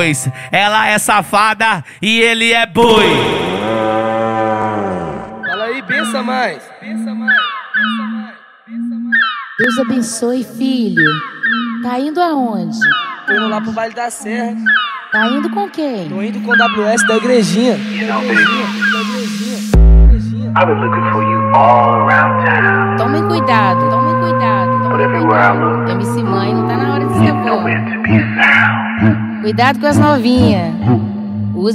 Ela é safada e ele é boi. Fala aí, pensa mais. Pensa mais. Pensa mais. Pensa mais. Deus abençoe, filho. Tá indo aonde? Tô indo lá pro Vale da Serra. Tá indo com quem? Tô indo com o WS da igrejinha. I've been looking for you all around town. Tomem cuidado, tomem cuidado. But everywhere I look, MC Mãe, não tá na hora de ser nowhere bom. to be found. Cuidado com as novinhas.